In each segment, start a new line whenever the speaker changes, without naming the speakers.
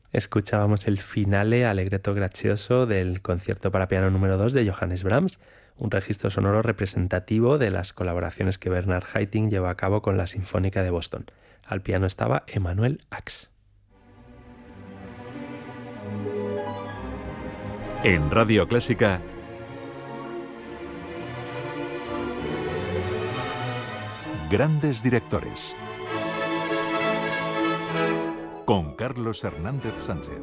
Escuchábamos el finale allegretto grazioso del concierto para piano número 2 de Johannes Brahms, un registro sonoro representativo de las colaboraciones que Bernard Haitink llevó a cabo con la Sinfónica de Boston. Al piano estaba Emanuel Ax.
En Radio Clásica, Grandes Directores, con Carlos Hernández Sánchez.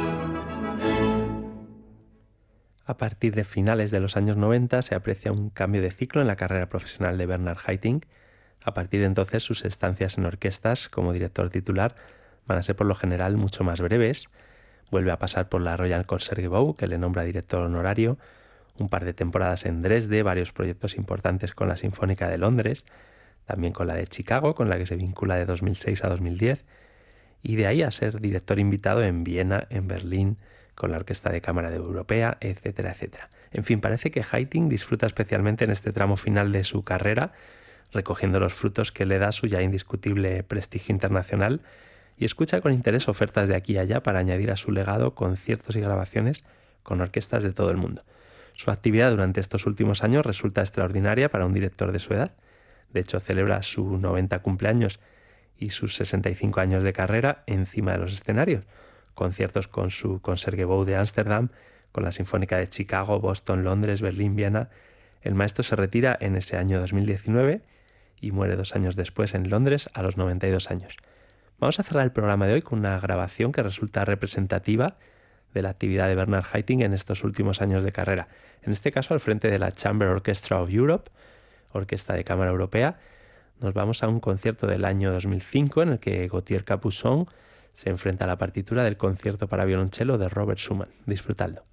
A partir de finales de los años 90 se aprecia un cambio de ciclo en la carrera profesional de Bernard Haitink. A partir de entonces sus estancias en orquestas como director titular van a ser por lo general mucho más breves. Vuelve a pasar por la Royal Concertgebouw, que le nombra director honorario, un par de temporadas en Dresde, varios proyectos importantes con la Sinfónica de Londres, también con la de Chicago, con la que se vincula de 2006 a 2010, y de ahí a ser director invitado en Viena, en Berlín, con la Orquesta de Cámara de Europea, etcétera, etcétera. En fin, parece que Haitink disfruta especialmente en este tramo final de su carrera, recogiendo los frutos que le da su ya indiscutible prestigio internacional, y escucha con interés ofertas de aquí y allá para añadir a su legado conciertos y grabaciones con orquestas de todo el mundo. Su actividad durante estos últimos años resulta extraordinaria para un director de su edad. De hecho, celebra su 90 cumpleaños y sus 65 años de carrera encima de los escenarios. Conciertos con su Concertgebouw de Ámsterdam, con la Sinfónica de Chicago, Boston, Londres, Berlín, Viena. El maestro se retira en ese año 2019 y muere 2 años después en Londres a los 92 años. Vamos a cerrar el programa de hoy con una grabación que resulta representativa de la actividad de Bernard Haitink en estos últimos años de carrera. En este caso, al frente de la Chamber Orchestra of Europe, Orquesta de Cámara Europea, nos vamos a un concierto del año 2005 en el que Gauthier Capuçon se enfrenta a la partitura del concierto para violonchelo de Robert Schumann. Disfrutadlo.